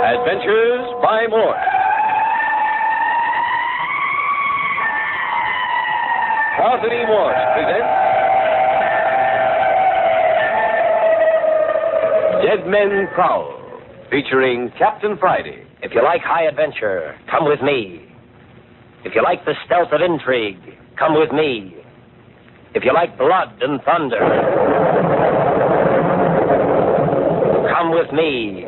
Adventures by Morse. Carlton E. Morse presents Dead Men Prowl, featuring Captain Friday. If you like high adventure, come with me. If you like the stealth of intrigue, come with me. If you like blood and thunder, come with me.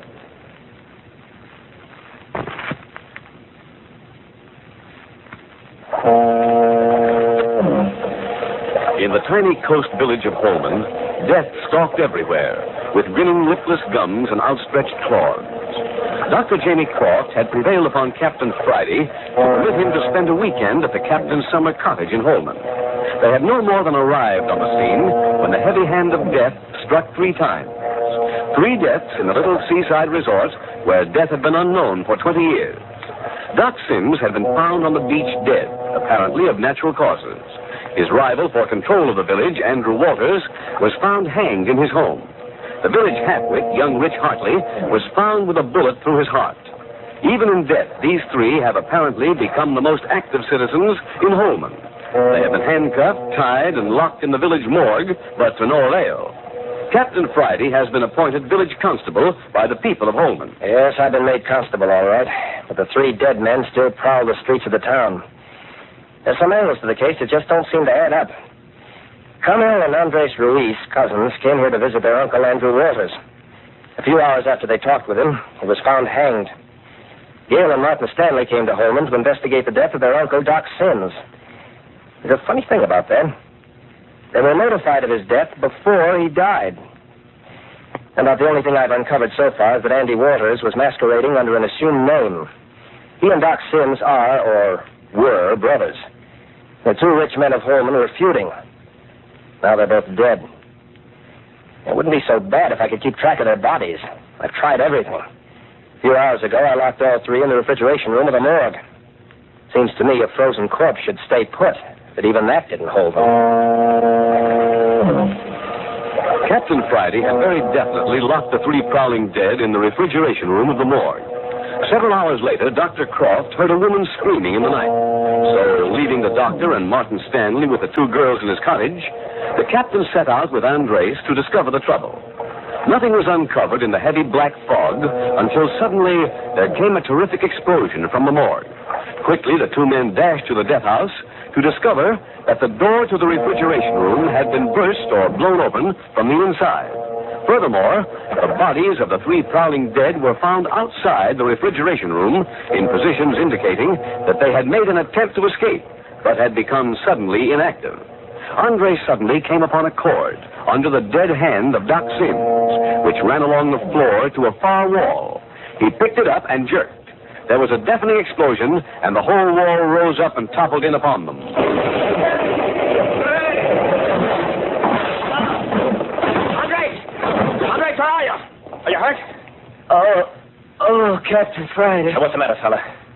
In the tiny coast village of Holman, death stalked everywhere, with grinning lipless gums and outstretched claws. Dr. Jamie Croft had prevailed upon Captain Friday to permit him to spend a weekend at the captain's summer cottage in Holman. They had no more than arrived on the scene when the heavy hand of death struck 3 times. 3 deaths in the little seaside resort where death had been unknown for 20 years. Doc Sims had been found on the beach dead, apparently of natural causes. His rival for control of the village, Andrew Walters, was found hanged in his home. The village halfwit, young Rich Hartley, was found with a bullet through his heart. Even in death, these 3 have apparently become the most active citizens in Holman. They have been handcuffed, tied, and locked in the village morgue, but to no avail. Captain Friday has been appointed village constable by the people of Holman. Yes, I've been made constable, all right. But the 3 dead men still prowl the streets of the town. There's some angles to the case that just don't seem to add up. Carmel and Andres Ruiz, cousins, came here to visit their uncle, Andrew Walters. A few hours after they talked with him, he was found hanged. Gail and Martin Stanley came to Holman to investigate the death of their uncle, Doc Sims. There's a funny thing about that. They were notified of his death before he died. And about the only thing I've uncovered so far is that Andy Walters was masquerading under an assumed name. He and Doc Sims are, or were, brothers. The 2 rich men of Holman were feuding. Now they're both dead. It wouldn't be so bad if I could keep track of their bodies. I've tried everything. A few hours ago, I locked all 3 in the refrigeration room of the morgue. Seems to me a frozen corpse should stay put, but even that didn't hold them. Captain Friday had very definitely locked the 3 prowling dead in the refrigeration room of the morgue. Several hours later, Dr. Croft heard a woman screaming in the night. So, leaving the doctor and Martin Stanley with the 2 girls in his cottage, the captain set out with Andres to discover the trouble. Nothing was uncovered in the heavy black fog until suddenly there came a terrific explosion from the morgue. Quickly, the 2 men dashed to the death house to discover that the door to the refrigeration room had been burst or blown open from the inside. Furthermore, the bodies of the 3 prowling dead were found outside the refrigeration room in positions indicating that they had made an attempt to escape, but had become suddenly inactive. Andre suddenly came upon a cord under the dead hand of Doc Sims, which ran along the floor to a far wall. He picked it up and jerked. There was a deafening explosion, and the whole wall rose up and toppled in upon them. Where are you? Are you hurt? Oh, Captain Friday. What's the matter, fella?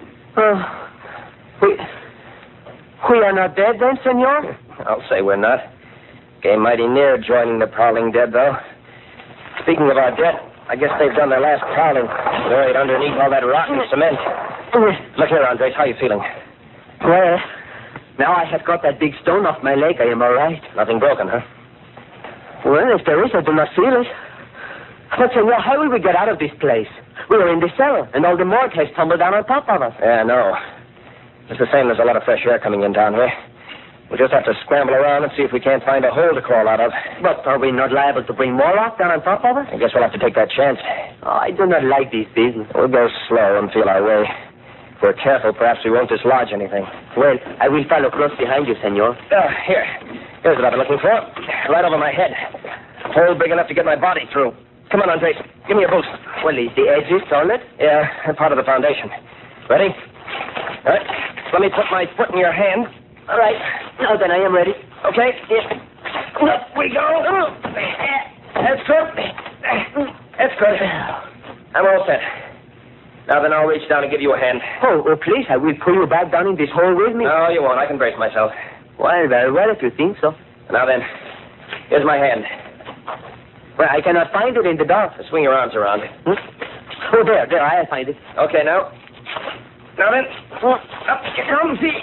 We are not dead then, senor? I'll say we're not. Came mighty near joining the prowling dead, though. Speaking of our dead, I guess they've done their last prowling, buried underneath all that rotten cement. Look here, Andres, how are you feeling? Well, now I have got that big stone off my leg, I am all right. Nothing broken, huh? Well, if there is, I do not feel it. But, senor, how will we get out of this place? We are in the cellar, and all the morgue has tumbled down on top of us. Yeah, I know. It's the same. There's a lot of fresh air coming in down here. We'll just have to scramble around and see if we can't find a hole to crawl out of. But are we not liable to bring more rock down on top of us? I guess we'll have to take that chance. Oh, I do not like this business. We'll go slow and feel our way. If we're careful, perhaps we won't dislodge anything. Well, I will follow close behind you, senor. Here's what I've been looking for. Right over my head. A hole big enough to get my body through. Come on, Andres. Give me a boost. Well, is the edges solid? Yeah, part of the foundation. Ready? All right. Let me put my foot in your hand. All right. Now then, I am ready. Okay. Up we go. That's good. That's good. I'm all set. Now then, I'll reach down and give you a hand. Oh, please, I will pull you back down in this hole with me. No, you won't. I can brace myself. Well, very well, if you think so. Now then, here's my hand. Well, I cannot find it in the dark. Swing your arms around. Oh, there, I'll find it. Okay, now. Now then. Up you come, see.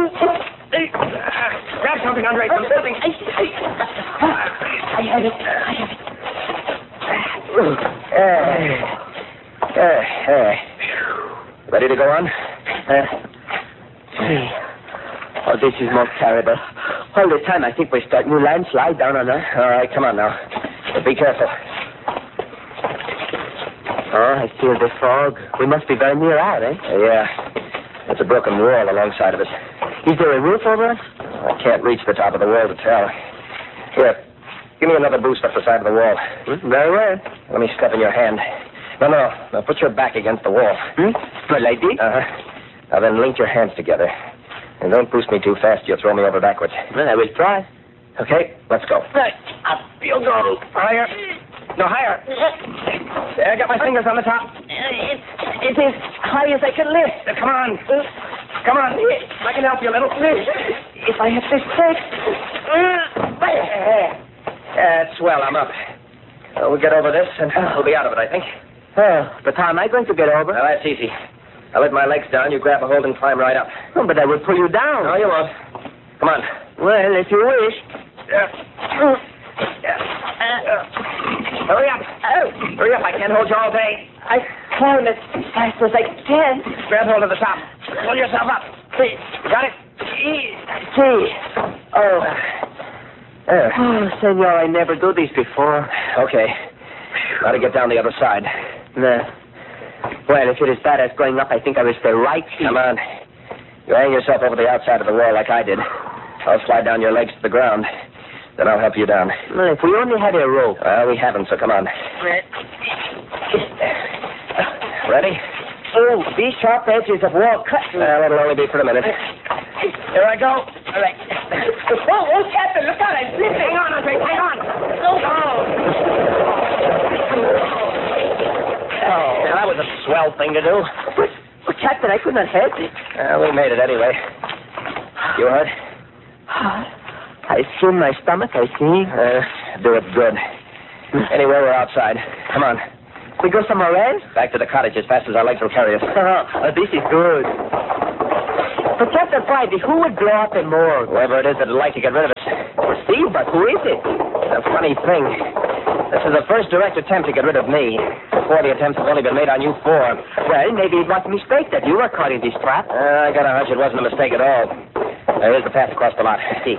Grab something, Andre. Something. I have it. Ready to go on? Oh, this is most terrible. All the time I think we start new landslide down on us. All right, come on now. But be careful. Oh, I feel the fog. We must be very near out, eh? Yeah. There's a broken wall alongside of us. Is there a roof over us? I can't reach the top of the wall to tell. Here, give me another boost up the side of the wall. Very well. Let me step in your hand. No. Now put your back against the wall. Well, like this? Now then link your hands together. And don't boost me too fast. You'll throw me over backwards. Well, I will try. Okay, let's go. Right. Up you go. Higher. No, higher. There, I got my fingers on the top. It is high as I can lift. Come on. Come on. I can help you a little. If I have this fixed. That's swell. I'm up. We'll get over this, and we'll be out of it, I think. Oh, but how am I going to get over? Well, that's easy. I'll let my legs down. You grab a hold and climb right up. Oh, but I will pull you down. No, you won't. Come on. Well, if you wish. Hurry up. Hurry up. I can't hold you all day. I climb as fast as I can. Grab hold of the top. Pull yourself up. See. Got it? See. Oh, senor, I never do this before. Okay. Got to get down the other side. No. Well, if it is bad as going up, I think I will stay right here. Come on. You hang yourself over the outside of the wall like I did. I'll slide down your legs to the ground. Then I'll help you down. Well, if we only had a rope. Well, we haven't, so come on. Ready? Oh, these sharp edges of wall cut. Well, it'll only be for a minute. Here I go. All right. Oh, Captain, look out, I'm slipping. Hang on, Andre, hang on. Oh, that was a swell thing to do. But Captain, I could not help it. We made it anyway. You hurt? I feel my stomach, I see. Do it good. Anyway, we're outside. Come on. We go somewhere else? Back to the cottage as fast as our legs will carry us. This is good. But Captain Friday, who would blow up the morgue? Whoever it is that'd like to get rid of us. See, but who is it? It's a funny thing. This is the first direct attempt to get rid of me. Before, the attempts have only been made on you four. Well, maybe it was a mistake that you were caught in this trap. I got a hunch it wasn't a mistake at all. Here's the path across the lot. See.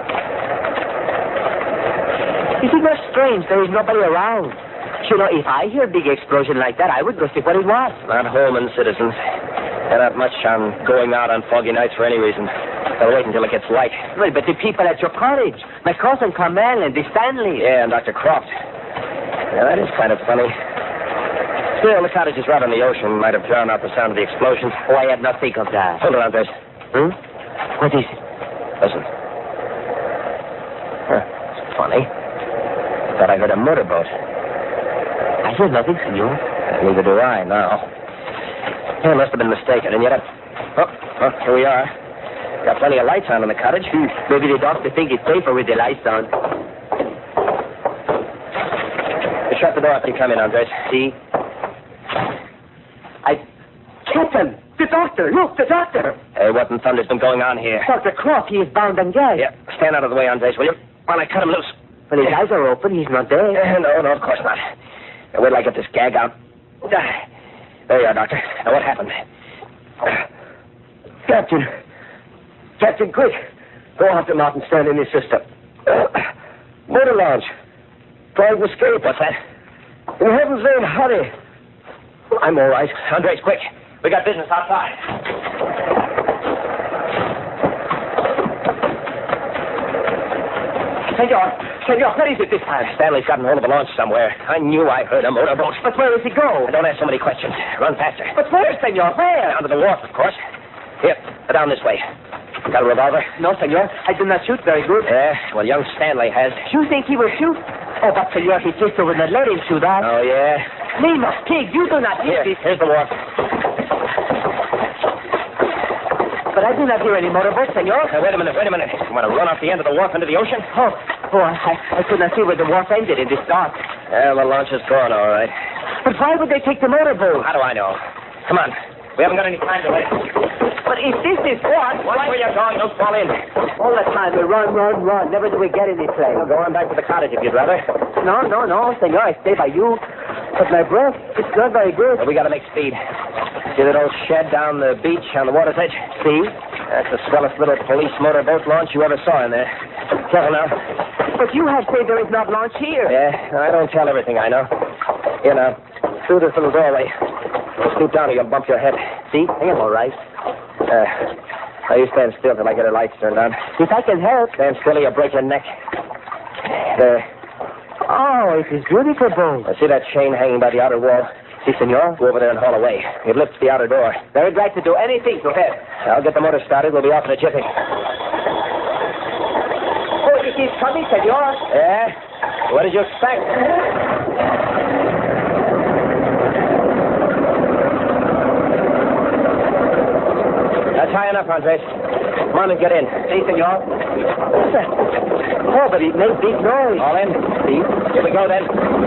Is it not strange there is nobody around? You know, if I hear a big explosion like that, I would go see what it was. Not Holman citizens. They're not much on going out on foggy nights for any reason. They'll wait until it gets light. Well, but the people at your cottage, my cousin Carmel and the Stanley. Yeah, and Dr. Croft. Yeah, that is kind of funny. Still, the cottage is right on the ocean. Might have drowned out the sound of the explosion. Oh, I had not think of that. Hold it, Andres. What is it? Listen. It's funny. I thought I heard a motorboat. I hear nothing, senor. Neither do I, now. I must have been mistaken, and yet here we are. Got plenty of lights on in the cottage. Maybe the doctor think it's safer with the lights on. You shut the door after you come in, Andres. See? Captain! The doctor! Look, the doctor! Hey, what in thunder's been going on here? Dr. Croft, he is bound and gagged. Yeah, stand out of the way, Andres, will you? While I cut him loose. When his eyes are open, he's not there. No, of course not. Now, wait till I get this gag out. There you are, Doctor. Now, what happened? Captain, quick. Go after Martin Stanley and his sister. Motor launch. Trying to escape. What's that? In heaven's name, hurry. I'm all right. Andres, quick. We got business outside. Senor, where is it this time? Stanley's gotten hold of a launch somewhere. I knew I heard a motorboat. But where does he go? Don't ask so many questions. Run faster. But where, senor? Where? Down to the wharf, of course. Here, down this way. Got a revolver? No, senor. I do not shoot very good. Yeah, well, young Stanley has. You think he will shoot? Oh, but senor, his sister will not let him shoot that. Oh, yeah? Lima, pig, you do not hear this. Here's the wharf. But I do not hear any motorboat, senor. Wait a minute. You want to run off the end of the wharf into the ocean? Oh, I could not see where the wharf ended in this dark. Yeah, the launch is gone, all right. But why would they take the motorboat? How do I know? Come on. We haven't got any time to waste. But if this is what? Watch where you're going. Don't fall in. All the time we run. Never do we get any place. Well, go on back to the cottage if you'd rather. No, senor. I stay by you. But my breath, it's not very good. Well, we got to make speed. See that old shed down the beach on the water's edge? See? That's the swellest little police motorboat launch you ever saw in there. Careful now. But you have said there is not launch here. Yeah, I don't tell everything I know. Here now, through this little doorway. Scoot down or you'll bump your head. See? I am all right. Now you stand still till I get her lights turned on. If I can help. Stand still or you'll break your neck. There. Oh, it is beautiful boat. I see that chain hanging by the outer wall. Si, senor. Go over there and haul away. It lifts the outer door. Very glad to do anything to help. I'll get the motor started. We'll be off in a jiffy. Oh, it is coming, senor. Yeah? What did you expect? That's high enough, Andres. Come on and get in. Si, senor. Oh, but it makes big noise. All in? See? Here we go, then.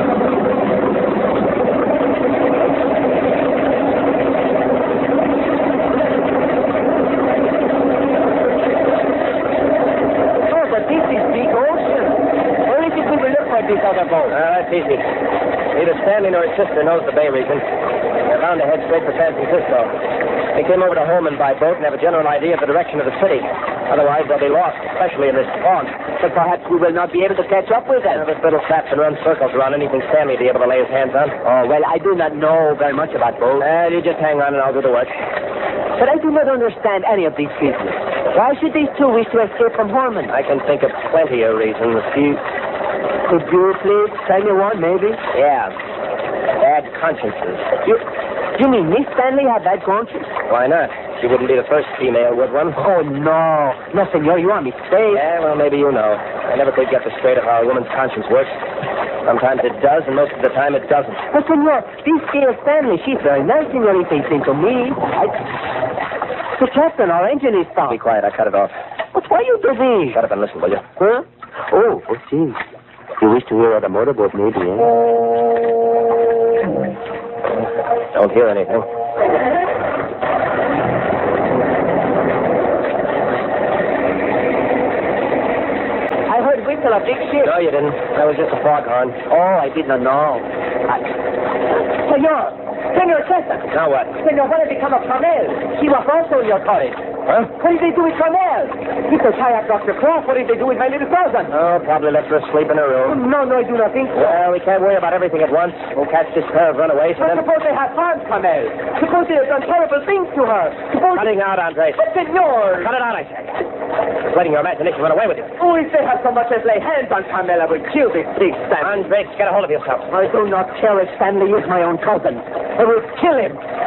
Oh, but this is big ocean. Where is it we will look for this other boat? That's easy. Neither Stanley nor his sister knows the Bay region. They're bound to head straight for San Francisco. They came over to Holman by boat and have a general idea of the direction of the city. Otherwise, they'll be lost, especially in this fog. But perhaps we will not be able to catch up with them. This little sap can run circles around anything Stanley be able to lay his hands on. Oh, well, I do not know very much about boats. You just hang on and I'll do the work. But I do not understand any of these people. Why should these two wish to escape from Holman? I can think of plenty of reasons. Could you please tell me one, maybe? Yeah. Bad consciences. You mean Miss Stanley had bad conscience? Why not? She wouldn't be the first female with one. Oh, no. No, senor, you are mistaken. Yeah, well, maybe you know. I never could get the straight of how a woman's conscience works. Sometimes it does, and most of the time it doesn't. But, senor, this Gail Stanley, she's very nice, senorita, it seems to me. The captain, our engine is stopped. Be quiet, I cut it off. But why you do this? Shut up and listen, will you? Huh? Oh, gee. You wish to hear about the motorboat, maybe, eh? Don't hear anything. I heard whistle a big ship. No, you didn't. That was just a foghorn. Oh, I did not know. Senor Chester. Now what? Senor, what had become of Carmel? She was also in your cottage. Huh? What did they do with Carmel? He could tie up Dr. Croft. What did they do with my little cousin? Oh, probably left her asleep in her room. No, I do not think so. Well, we can't worry about everything at once. We'll catch this pair of runaways and But then... suppose they have harmed Carmel. Suppose they have done terrible things to her. Suppose... Cutting out, Andres. But, senor... Cut it out, I say. Letting your imagination run away with you. Oh, if they have so much as lay hands on Carmel, I will kill this big Stanley. Andres, get a hold of yourself. I do not care if Stanley is my own cousin. I will kill him.